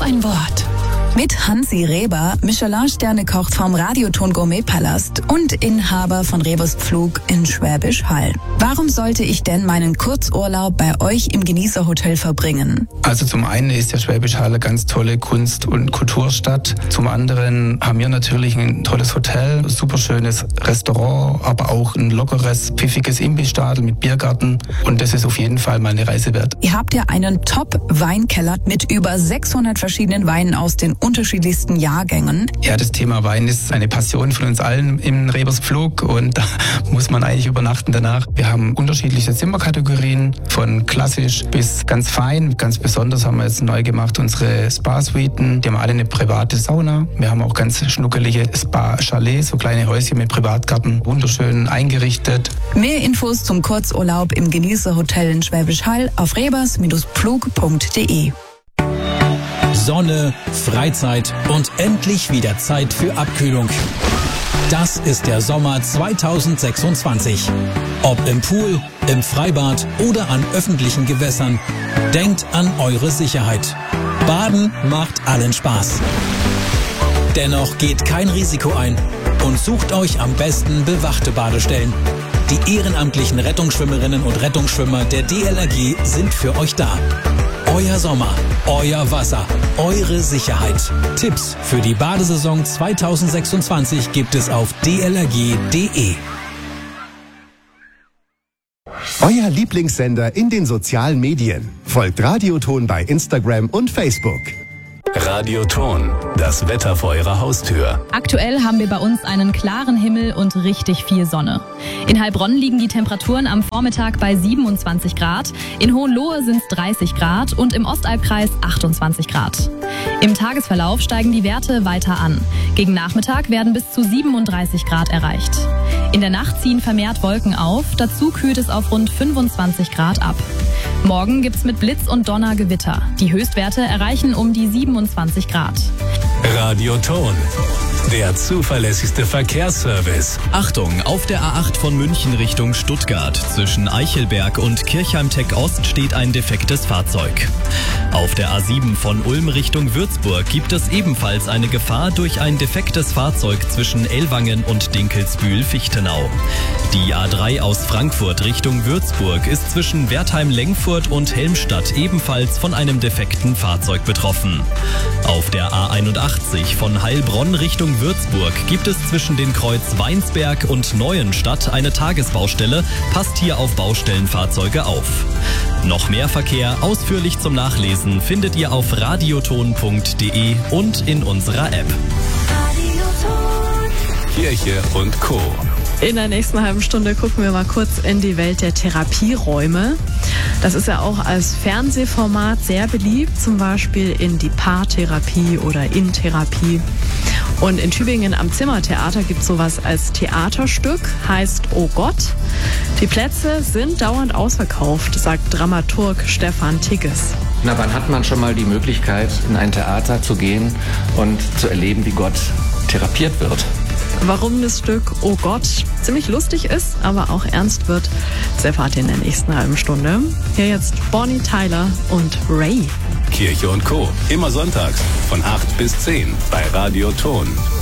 ein Wort. Mit Hansi Reber, Michelin-Sterne-Koch vom Radioton Gourmet-Palast und Inhaber von Rebers Pflug in Schwäbisch Hall. Warum sollte ich denn meinen Kurzurlaub bei euch im Genießerhotel verbringen? Also zum einen ist der Schwäbisch Hall eine ganz tolle Kunst- und Kulturstadt. Zum anderen haben wir natürlich ein tolles Hotel, super schönes Restaurant, aber auch ein lockeres, pfiffiges Imbissstadel mit Biergarten. Und das ist auf jeden Fall mal eine Reise wert. Ihr habt ja einen Top-Weinkeller mit über 600 verschiedenen Weinen aus den unterschiedlichsten Jahrgängen. Ja, das Thema Wein ist eine Passion von uns allen im Rebers Pflug und da muss man eigentlich übernachten danach. Wir haben unterschiedliche Zimmerkategorien, von klassisch bis ganz fein. Ganz besonders haben wir jetzt neu gemacht unsere Spa-Suiten. Die haben alle eine private Sauna. Wir haben auch ganz schnuckelige Spa-Chalets, so kleine Häuschen mit Privatgarten, wunderschön eingerichtet. Mehr Infos zum Kurzurlaub im Genießerhotel in Schwäbisch Hall auf rebers-pflug.de. Sonne, Freizeit und endlich wieder Zeit für Abkühlung. Das ist der Sommer 2026. Ob im Pool, im Freibad oder an öffentlichen Gewässern, denkt an eure Sicherheit. Baden macht allen Spaß. Dennoch geht kein Risiko ein und sucht euch am besten bewachte Badestellen. Die ehrenamtlichen Rettungsschwimmerinnen und Rettungsschwimmer der DLRG sind für euch da. Euer Sommer, euer Wasser, eure Sicherheit. Tipps für die Badesaison 2026 gibt es auf dlrg.de. Euer Lieblingssender in den sozialen Medien. Folgt Radioton bei Instagram und Facebook. Radioton, das Wetter vor Ihrer Haustür. Aktuell haben wir bei uns einen klaren Himmel und richtig viel Sonne. In Heilbronn liegen die Temperaturen am Vormittag bei 27 Grad, in Hohenlohe sind es 30 Grad und im Ostalbkreis 28 Grad. Im Tagesverlauf steigen die Werte weiter an. Gegen Nachmittag werden bis zu 37 Grad erreicht. In der Nacht ziehen vermehrt Wolken auf, dazu kühlt es auf rund 25 Grad ab. Morgen gibt's mit Blitz und Donner Gewitter. Die Höchstwerte erreichen um die 27 Grad. Radioton, der zuverlässigste Verkehrsservice. Achtung, auf der A8 von München Richtung Stuttgart. Zwischen Eichelberg und Kirchheim-Tech Ost steht ein defektes Fahrzeug. Auf der A7 von Ulm Richtung Würzburg gibt es ebenfalls eine Gefahr durch ein defektes Fahrzeug zwischen Ellwangen und Dinkelsbühl-Fichtenau. Die A3 aus Frankfurt Richtung Würzburg ist zwischen Wertheim-Lengfurt und Helmstadt ebenfalls von einem defekten Fahrzeug betroffen. Auf der A81 von Heilbronn Richtung Würzburg gibt es zwischen den Kreuz Weinsberg und Neuenstadt eine Tagesbaustelle. Passt hier auf Baustellenfahrzeuge auf. Noch mehr Verkehr ausführlich zum Nachlesen findet ihr auf radioton.de und in unserer App. Kirche und Co. In der nächsten halben Stunde gucken wir mal kurz in die Welt der Therapieräume. Das ist ja auch als Fernsehformat sehr beliebt, zum Beispiel in die Paartherapie oder in Therapie. Und in Tübingen am Zimmertheater gibt es sowas als Theaterstück, heißt Oh Gott. Die Plätze sind dauernd ausverkauft, sagt Dramaturg Stefan Tigges. Na, wann hat man schon mal die Möglichkeit, in ein Theater zu gehen und zu erleben, wie Gott therapiert wird? Warum das Stück Oh Gott ziemlich lustig ist, aber auch ernst wird, das erfahrt ihr in der nächsten halben Stunde. Hier jetzt Bonnie Tyler und Ray. Kirche und Co. Immer sonntags von 8 bis 10 bei Radioton.